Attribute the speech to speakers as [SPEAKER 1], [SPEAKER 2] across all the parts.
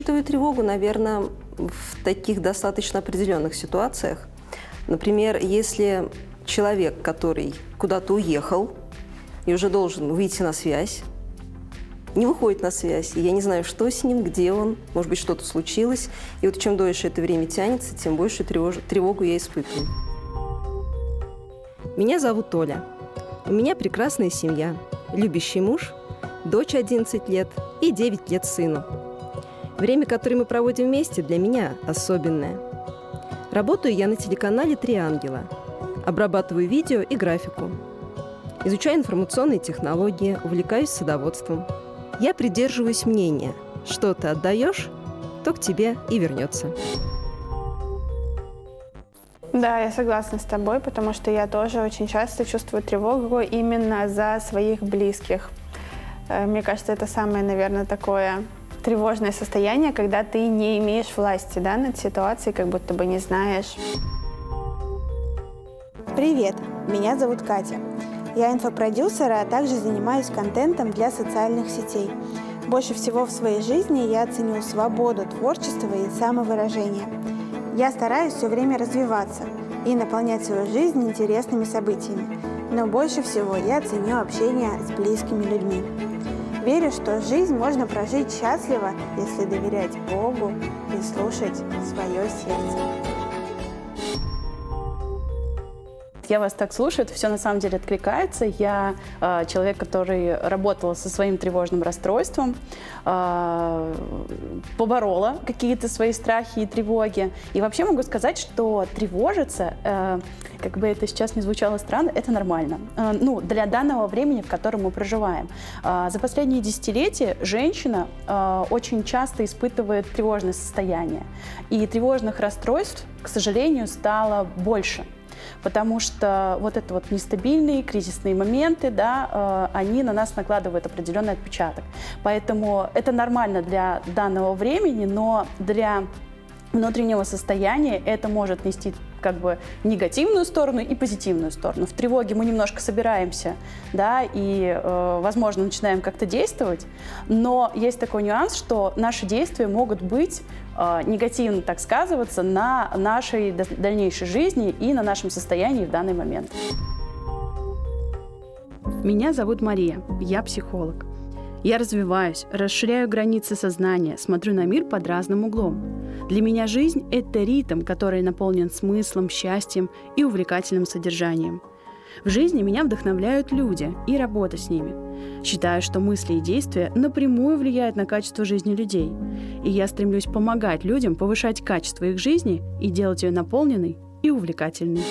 [SPEAKER 1] Испытываю тревогу, наверное, в таких достаточно определенных ситуациях. Например, если человек, который куда-то уехал и уже должен выйти на связь, не выходит на связь, и я не знаю, что с ним, где он, может быть, что-то случилось. И вот чем дольше это время тянется, тем больше тревогу я испытываю. Меня зовут Оля. У меня прекрасная семья, любящий муж, дочь 11 лет и 9 лет сыну. Время, которое мы проводим вместе, для меня особенное. Работаю я на телеканале «Три ангела». Обрабатываю видео и графику. Изучаю информационные технологии, увлекаюсь садоводством. Я придерживаюсь мнения, что ты отдаешь, то к тебе и вернется.
[SPEAKER 2] Да, я согласна с тобой, потому что я тоже очень часто чувствую тревогу именно за своих близких. Мне кажется, это самое, наверное, такое тревожное состояние, когда ты не имеешь власти, да, над ситуацией, как будто бы не знаешь.
[SPEAKER 3] Привет, меня зовут Катя. Я инфопродюсер, а также занимаюсь контентом для социальных сетей. Больше всего в своей жизни я ценю свободу творчества и самовыражения. Я стараюсь все время развиваться и наполнять свою жизнь интересными событиями. Но больше всего я ценю общение с близкими людьми. Верю, что жизнь можно прожить счастливо, если доверять Богу и слушать свое сердце.
[SPEAKER 4] Я вас так слушаю, это все на самом деле откликается. Я человек, который работал со своим тревожным расстройством, поборола какие-то свои страхи и тревоги. И вообще могу сказать, что тревожиться, как бы это сейчас не звучало странно, это нормально. Ну, для данного времени, в котором мы проживаем. За последние десятилетия женщина очень часто испытывает тревожное состояние. И тревожных расстройств, к сожалению, стало больше. Потому что вот это вот нестабильные, кризисные моменты, да, они на нас накладывают определенный отпечаток. Поэтому это нормально для данного времени, но для внутреннего состояния это может нести как бы негативную сторону и позитивную сторону. В тревоге мы немножко собираемся, да, и, возможно, начинаем как-то действовать, но есть такой нюанс, что наши действия могут быть негативно так сказываться на нашей дальнейшей жизни и на нашем состоянии в данный момент. Меня зовут Мария, я психолог. Я развиваюсь, расширяю границы сознания, смотрю на мир под разным углом. Для меня жизнь — это ритм, который наполнен смыслом, счастьем и увлекательным содержанием. В жизни меня вдохновляют люди и работа с ними. Считаю, что мысли и действия напрямую влияют на качество жизни людей. И я стремлюсь помогать людям повышать качество их жизни и делать ее наполненной и увлекательной.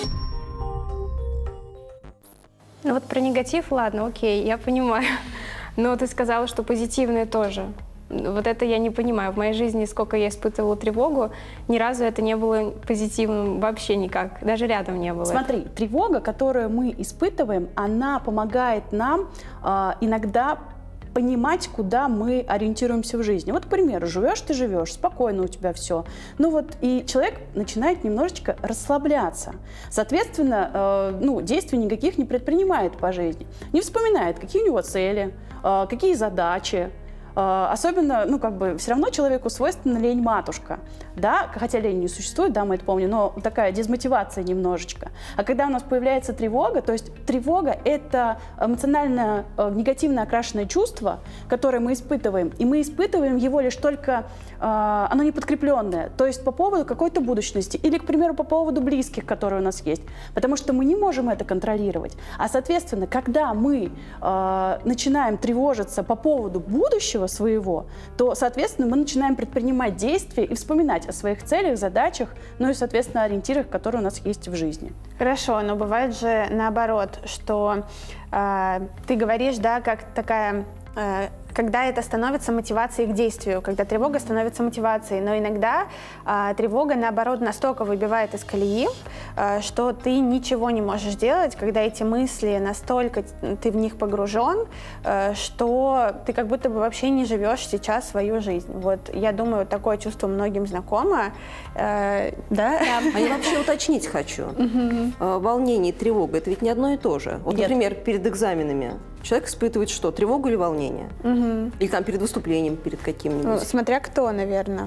[SPEAKER 5] Ну вот про негатив, ладно, окей, я понимаю. Но ты сказала, что позитивные тоже. Вот это я не понимаю. В моей жизни, сколько я испытывала тревогу, ни разу это не было позитивным вообще никак. Даже рядом не было.
[SPEAKER 4] Смотри, тревога, которую мы испытываем, она помогает нам иногда понимать, куда мы ориентируемся в жизни. Вот, к примеру, живешь ты, живешь, спокойно у тебя все. Ну вот, и человек начинает немножечко расслабляться. Соответственно, действий никаких не предпринимает по жизни. Не вспоминает, какие у него цели, какие задачи. Особенно, все равно человеку свойственна лень-матушка, да, хотя лень не существует, да, мы это помним, но такая дезмотивация немножечко. А когда у нас появляется тревога, то есть тревога — это эмоционально негативно окрашенное чувство, которое мы испытываем, и мы испытываем его лишь только, оно не подкрепленное, то есть по поводу какой-то будущности или, к примеру, по поводу близких, которые у нас есть, потому что мы не можем это контролировать. А, соответственно, когда мы начинаем тревожиться по поводу будущего своего, то, соответственно, мы начинаем предпринимать действия и вспоминать о своих целях, задачах, ну и, соответственно, ориентирах, которые у нас есть в жизни.
[SPEAKER 2] Хорошо, но бывает же наоборот, что ты говоришь, да, как такая... когда это становится мотивацией к действию, когда тревога становится мотивацией. Но иногда тревога, наоборот, настолько выбивает из колеи, что ты ничего не можешь делать, когда эти мысли настолько ты в них погружен, что ты как будто бы вообще не живешь сейчас свою жизнь. Вот я думаю, такое чувство многим знакомо. Да?
[SPEAKER 1] А я вообще уточнить хочу. Волнение и тревога — это ведь не одно и то же. Вот, например, перед экзаменами человек испытывает что? Тревогу или волнение? Или там перед выступлением, перед каким-нибудь?
[SPEAKER 2] Смотря кто, наверное.